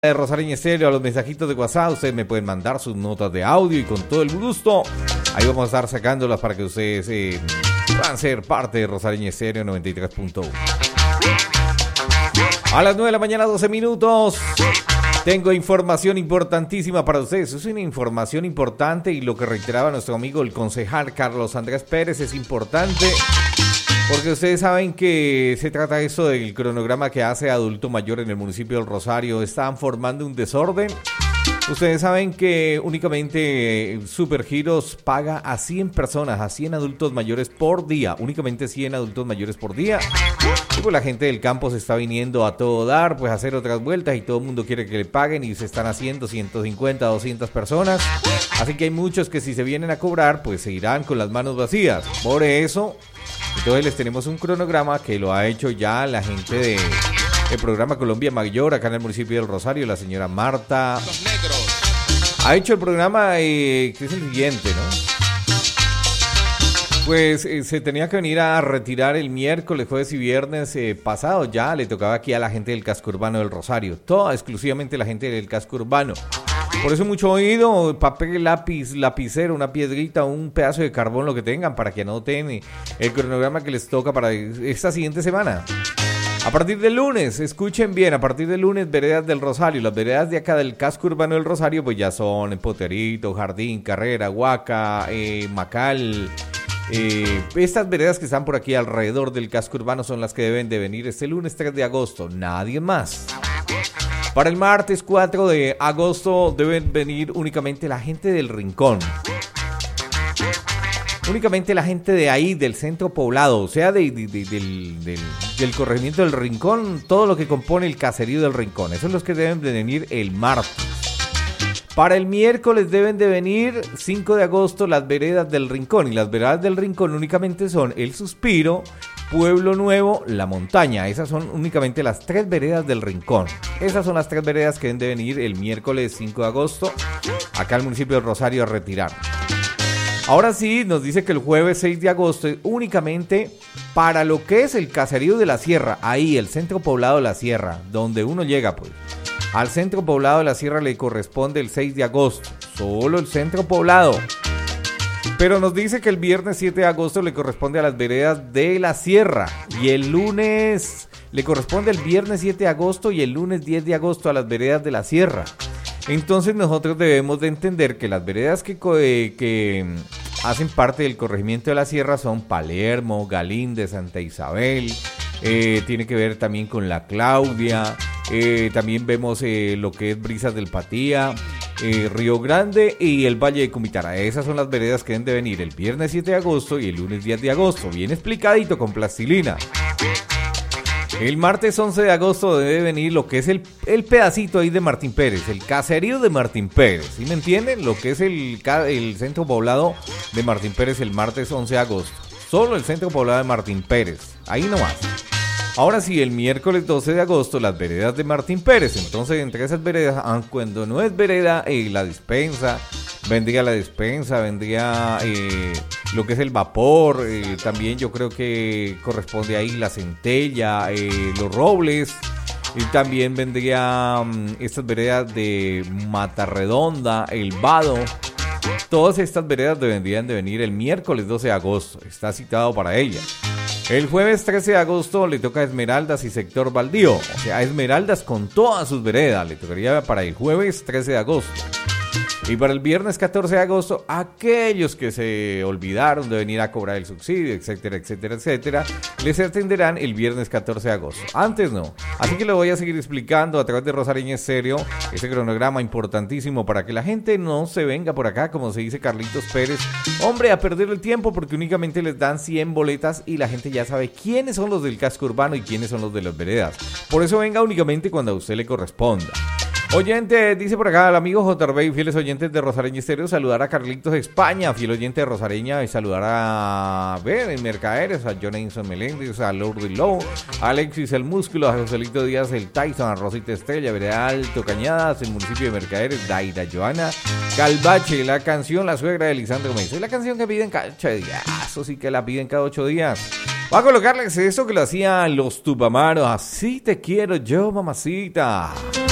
De Rosario Estéreo, a los mensajitos de WhatsApp, ustedes me pueden mandar sus notas de audio y con todo el gusto, ahí vamos a estar sacándolas para que ustedes puedan ser parte de Rosario Estéreo 93.1. A las 9 de la mañana, 12 minutos, tengo información importantísima para ustedes. Es una información importante y lo que reiteraba nuestro amigo el concejal Carlos Andrés Pérez es importante. Porque ustedes saben que se trata esto del cronograma que hace Adulto Mayor en el municipio del Rosario. Están formando un desorden. Ustedes saben que únicamente Supergiros paga a 100 personas, a 100 adultos mayores por día. Únicamente 100 adultos mayores por día. Y pues la gente del campo se está viniendo a todo dar, pues a hacer otras vueltas y todo el mundo quiere que le paguen y se están haciendo 150, 200 personas. Así que hay muchos que si se vienen a cobrar, pues se irán con las manos vacías. Por eso... entonces les tenemos un cronograma que lo ha hecho ya la gente del programa Colombia Mayor acá en el municipio del Rosario, la señora Marta. Ha hecho el programa que es el siguiente, ¿no? Pues se tenía que venir a retirar el miércoles, jueves y viernes pasado. Ya le tocaba aquí a la gente del casco urbano del Rosario, toda exclusivamente la gente del casco urbano. Por eso mucho oído, papel, lápiz, lapicero, una piedrita, un pedazo de carbón, lo que tengan, para que anoten el cronograma que les toca para esta siguiente semana. A partir del lunes, escuchen bien, a partir del lunes, veredas del Rosario. Las veredas de acá del casco urbano del Rosario, pues ya son Poterito, Jardín, Carrera, Huaca, Macal. Estas veredas que están por aquí alrededor del casco urbano son las que deben de venir este lunes 3 de agosto, nadie más. Para el martes 4 de agosto deben venir únicamente la gente del Rincón. Únicamente la gente de ahí, del centro poblado, o sea, del corregimiento del Rincón, todo lo que compone el caserío del Rincón. Esos son los que deben de venir el martes. Para el miércoles deben de venir 5 de agosto las veredas del Rincón. Y las veredas del Rincón únicamente son El Suspiro, Pueblo Nuevo, La Montaña. Esas son únicamente las 3 veredas del Rincón. Esas son las 3 veredas que deben de venir el miércoles 5 de agosto acá al municipio de Rosario a retirar. Ahora sí, nos dice que el jueves 6 de agosto es únicamente para lo que es el caserío de la Sierra. Ahí, el centro poblado de la Sierra, donde uno llega pues. Al centro poblado de la Sierra le corresponde el 6 de agosto. Solo el centro poblado. Pero nos dice que el viernes 7 de agosto le corresponde a las veredas de la Sierra. Y el lunes le corresponde el viernes 7 de agosto y el lunes 10 de agosto a las veredas de la Sierra. Entonces nosotros debemos de entender que las veredas que hacen parte del corregimiento de la Sierra son Palermo, Galíndez, Santa Isabel. Tiene que ver también con La Claudia. También vemos lo que es Brisas del Patía, Río Grande y el Valle de Cumitara. Esas son las veredas que deben de venir el viernes 7 de agosto y el lunes 10 de agosto. Bien explicadito con plastilina. El martes 11 de agosto debe venir lo que es el pedacito ahí de Martín Pérez, el caserío de Martín Pérez. ¿Sí me entienden? Lo que es el centro poblado de Martín Pérez el martes 11 de agosto. Solo el centro poblado de Martín Pérez. Ahí nomás. Ahora sí, el miércoles 12 de agosto, las veredas de Martín Pérez. Entonces, entre esas veredas, cuando no es vereda, la despensa, vendría lo que es el vapor. También yo creo que corresponde ahí la centella, los robles. Y también vendría estas veredas de Matarredonda, el Vado. Todas estas veredas deberían de venir el miércoles 12 de agosto. Está citado para ellas. El jueves 13 de agosto le toca a Esmeraldas y sector baldío. O sea, a Esmeraldas con todas sus veredas. Le tocaría para el jueves 13 de agosto. Y para el viernes 14 de agosto, aquellos que se olvidaron de venir a cobrar el subsidio, etcétera, etcétera, etcétera, les atenderán el viernes 14 de agosto. Antes no. Así que lo voy a seguir explicando a través de Rosario Estéreo, ese cronograma importantísimo para que la gente no se venga por acá, como se dice Carlitos Pérez, hombre, a perder el tiempo porque únicamente les dan 100 boletas y la gente ya sabe quiénes son los del casco urbano y quiénes son los de las veredas. Por eso venga únicamente cuando a usted le corresponda. Oyente, dice por acá el amigo JB, fieles oyentes de Rosareña Estéreo, saludar a Carlitos España, fiel oyente de Rosareña, y saludar a en Mercaderes, a Jonathan Meléndez, a Lourdes Lowe, a Alexis el Músculo, a Joselito Díaz el Tyson, a Rosita Estrella, Vereda Alto Cañadas, el municipio de Mercaderes, Daira Joana Calvache, la canción La Suegra de Lisandro Mesa, es la canción que piden cada 8 días, eso sí que la piden cada 8 días. Va a colocarles eso que lo hacían los Tupamaros, así te quiero yo, mamacita.